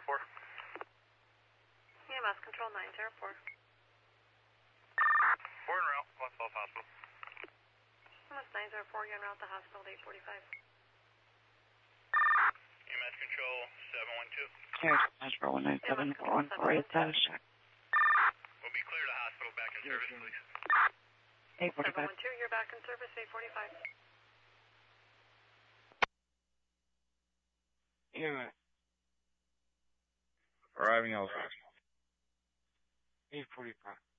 EMS control 904. We're en route, West Falls Hospital. EMS 904, you're en route to hospital 845. EMS control 712. Here's Metro 197 414 status check. We'll be clear to hospital, back in service, please. 845. 712, you're back in service 845. Yeah. Arriving over. 845.